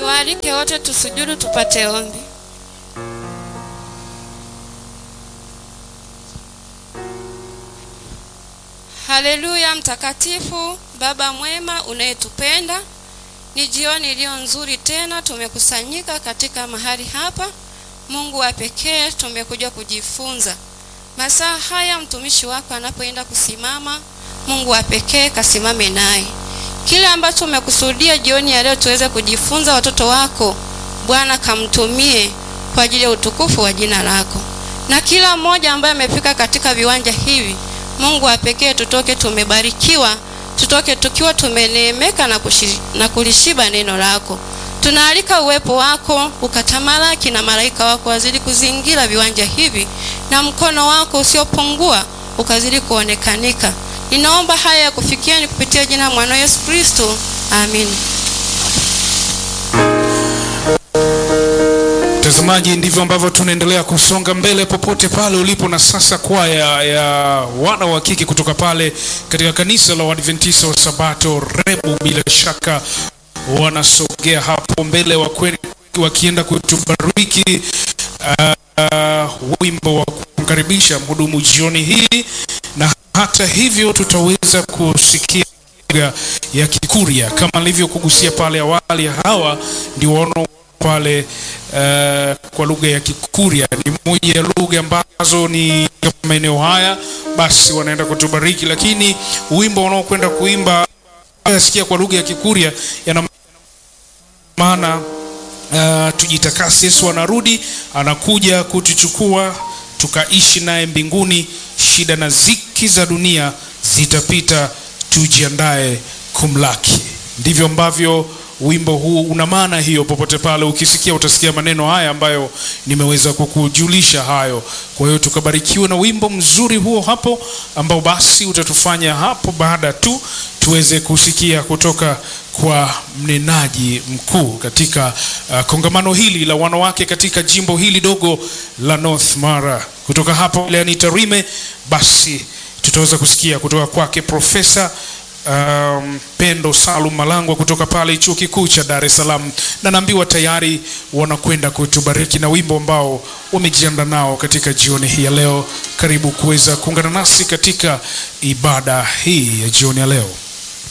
Niwaalike wote tusujudu tupate ombi. Haleluya. Mtakatifu, Baba mwema unayetupenda, ni jioni iliyo nzuri tena tumekusanyika katika mahali hapa. Mungu wa pekee, tumekuja kujifunza. Masaa haya mtumishi wako anapoenda kusimama, Mungu wa pekee kasimame naye. Kile ambacho umekusudia jioni ya leo tuweze kujifunza watoto wako, Bwana kamtumie kwa ajili ya utukufu wa jina lako. Na kila mmoja ambaye amefika katika viwanja hivi, Mungu wa pekee, tutoke tumebarikiwa, tutoke tukiwa tumeneemeka na kulishiba neno lako. Tunaalika uwepo wako ukatamalaki na malaika wako wazidi kuzingira viwanja hivi, na mkono wako usiopungua ukazidi kuonekanika. Ninaomba haya ya kufikia ni kupitia jina mwana Yesu Kristo. Amen. Mtazamaji, ndivyo ambavyo tunaendelea kusonga mbele popote pale ulipo. Na sasa kwaya ya wana wa kike kutoka pale katika kanisa la Waadventista wa Sabato Rebu, bila shaka wanasogea hapo mbele wakienda kutubariki wimbo wa kumkaribisha mhudumu jioni hii. Na hata hivyo tutaweza kusikia lugha ya Kikuria kama nilivyokugusia pale awali. Hawa ndio wana pale kwa lugha ya Kikuria, ni moja ya lugha ambazo ni maeneo haya, basi wanaenda kutubariki. Lakini wimbo wanaokwenda kuimba yasikia kwa lugha ya Kikuria yana maana tujitakase, Yesu anarudi, anakuja kutuchukua tukaishi naye mbinguni, shida na ziki za dunia zitapita, tujiandae kumlaki. Ndivyo ambavyo wimbo huu una maana hiyo. Popote pale ukisikia utasikia maneno haya ambayo nimeweza kukujulisha hayo. Kwa hiyo tukabarikiwe na wimbo mzuri huo hapo, ambao basi utatufanya hapo baada tu tuweze kusikia kutoka kwa mnenaji mkuu katika kongamano hili la wanawake katika jimbo hili dogo la North Mara. Kutoka hapo Leani Tarime, basi tutaweza kusikia kutoka kwake Profesa Pendo Salum Malangwa kutoka pale Chuo Kikuu cha Dar es Salaam, na naambiwa tayari wanakwenda kutubariki na wimbo ambao wamejiandaa nao katika jioni hii ya leo. Karibu kuweza kuungana nasi katika ibada hii ya jioni ya leo.